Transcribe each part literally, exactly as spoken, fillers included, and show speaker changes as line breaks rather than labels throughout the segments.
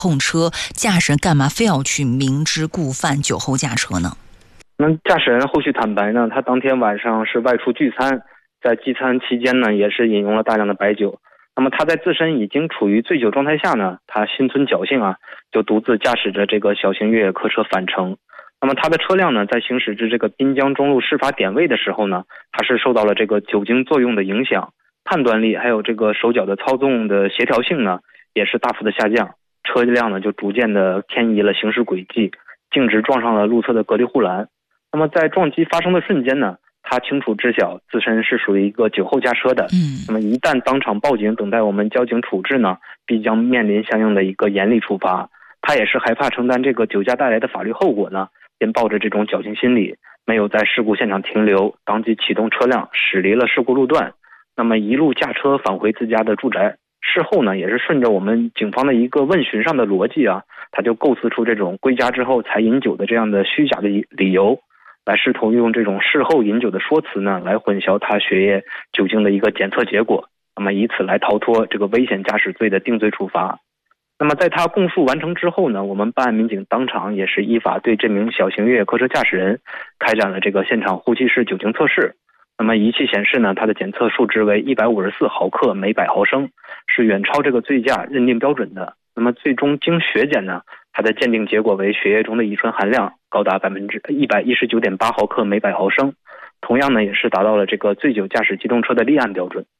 控车，驾驶人干嘛非要去明知故犯酒后驾车呢？
那驾驶人后续坦白呢，他当天晚上是外出聚餐，在聚餐期间呢，也是饮用了大量的白酒。那么他在自身已经处于醉酒状态下呢，他心存侥幸啊，就独自驾驶着这个小型越野客车返程。那么他的车辆呢，在行驶至这个滨江中路事发点位的时候呢，他是受到了这个酒精作用的影响，判断力还有这个手脚的操纵的协调性呢，也是大幅的下降。车辆呢就逐渐的偏移了行驶轨迹，径直撞上了路侧的隔离护栏。那么在撞击发生的瞬间呢，他清楚知晓自身是属于一个酒后驾车的。
嗯，
那么一旦当场报警等待我们交警处置呢，必将面临相应的一个严厉处罚。他也是害怕承担这个酒驾带来的法律后果呢，便抱着这种侥幸心理，没有在事故现场停留，当即启动车辆驶离了事故路段，那么一路驾车返回自家的住宅。事后呢，也是顺着我们警方的一个问询上的逻辑啊，他就构思出这种归家之后才饮酒的这样的虚假的理由，来试图用这种事后饮酒的说辞呢，来混淆他血液酒精的一个检测结果，那么以此来逃脱这个危险驾驶罪的定罪处罚。那么在他供述完成之后呢，我们办案民警当场也是依法对这名小型越野客车驾驶人开展了这个现场呼气式酒精测试。那么仪器显示呢，它的检测数值为一百五十四毫克每百毫升，是远超这个醉驾认定标准的。那么最终经血检呢，它的鉴定结果为血液中的乙醇含量高达百分之一百一十九点八毫克每百毫升，同样呢也是达到了这个醉酒驾驶机动车的立案标准。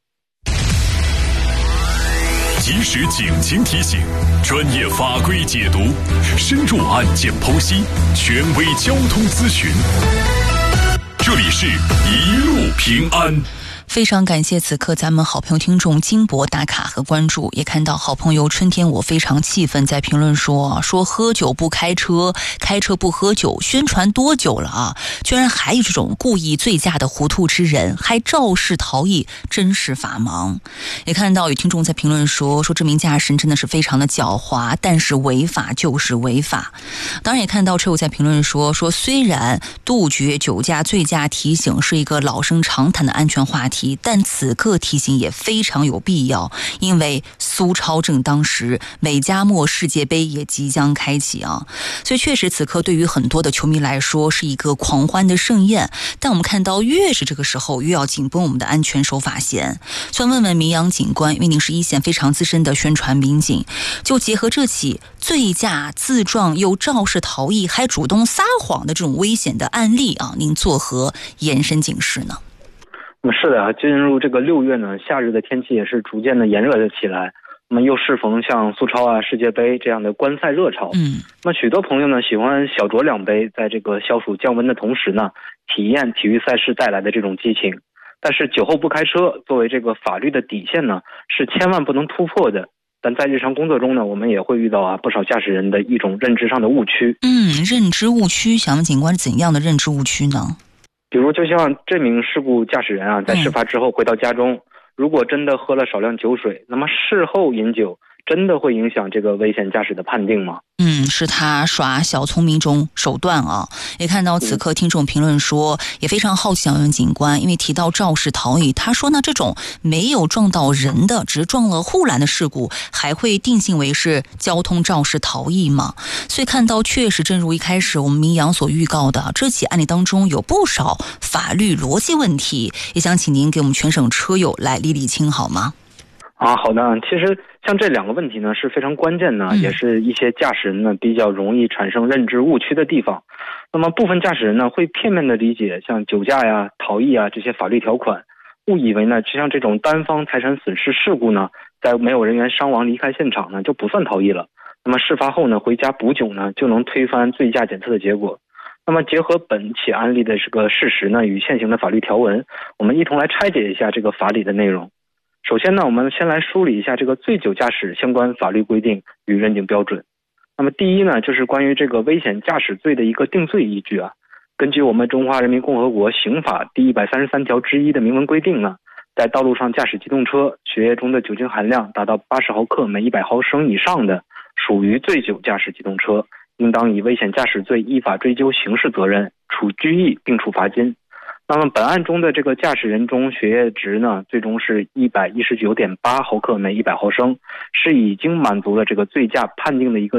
及时警情提醒，专业法规解读，深入案件剖析，权威交通咨询。这里是一路平安。
非常感谢此刻咱们好朋友听众金博打卡和关注，也看到好朋友春天我非常气愤在评论说说喝酒不开车，开车不喝酒，宣传多久了啊？居然还有这种故意醉驾的糊涂之人，还肇事逃逸，真是法盲。也看到有听众在评论说说这名驾驶人真的是非常的狡猾，但是违法就是违法。当然也看到车友在评论说说虽然杜绝酒驾醉驾提醒是一个老生常谈的安全话题，但此刻提醒也非常有必要，因为苏超正当时，美加墨世界杯也即将开启啊，所以确实此刻对于很多的球迷来说是一个狂欢的盛宴。但我们看到越是这个时候，越要紧绷我们的安全守法线。所以问问明阳警官，因为您是一线非常资深的宣传民警，就结合这起醉驾自撞又肇事逃逸还主动撒谎的这种危险的案例啊，您作何延伸警示呢？
那么是的啊，进入这个六月呢，夏日的天气也是逐渐的炎热了起来。那么又适逢像苏超啊、世界杯这样的观赛热潮，嗯，那么许多朋友呢喜欢小酌两杯，在这个消暑降温的同时呢，体验体育赛事带来的这种激情。但是酒后不开车作为这个法律的底线呢，是千万不能突破的。但在日常工作中呢，我们也会遇到啊不少驾驶人的一种认知上的误区。
嗯，认知误区，想问警官怎样的认知误区呢？
比如就像这名事故驾驶人啊，在事发之后回到家中，如果真的喝了少量酒水，那么事后饮酒真的会影响这个危险驾驶的判定吗？
嗯，是他耍小聪明中手段啊。也看到此刻听众评论说，也非常好奇想问警官，因为提到肇事逃逸，他说呢这种没有撞到人的，只是撞了护栏的事故，还会定性为是交通肇事逃逸吗？所以看到确实正如一开始我们明阳所预告的，这起案例当中有不少法律逻辑问题，也想请您给我们全省车友来理理清好吗？
啊，好的。其实像这两个问题呢是非常关键的，也是一些驾驶人呢比较容易产生认知误区的地方。那么部分驾驶人呢会片面的理解像酒驾呀、逃逸啊这些法律条款，误以为呢像这种单方财产损失事故呢，在没有人员伤亡离开现场呢就不算逃逸了。那么事发后呢回家补酒呢就能推翻醉驾检测的结果。那么结合本起案例的这个事实呢与现行的法律条文，我们一同来拆解一下这个法理的内容。首先呢，我们先来梳理一下这个醉酒驾驶相关法律规定与认定标准。那么第一呢，就是关于这个危险驾驶罪的一个定罪依据啊。根据我们中华人民共和国刑法第一百三十三条之一的明文规定呢，在道路上驾驶机动车，血液中的酒精含量达到八十毫克每一百毫升以上的，属于醉酒驾驶机动车，应当以危险驾驶罪依法追究刑事责任，处拘役并处罚金。那么本案中的这个驾驶人中血液值呢，最终是一百一十九点八毫克每一百毫升，是已经满足了这个醉驾判定的一个